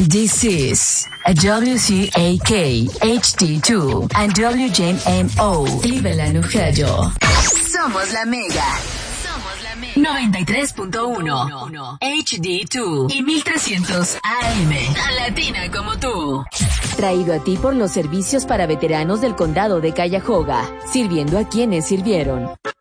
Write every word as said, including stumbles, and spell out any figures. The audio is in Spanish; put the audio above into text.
This is a W C A K H D two and W J M O Cleveland, Ohio. Somos la Mega. Somos la Mega. noventa y tres punto uno H D dos y mil trescientos A M. Tan latina como tú. Traído a ti por los servicios para veteranos del condado de Cuyahoga, sirviendo a quienes sirvieron.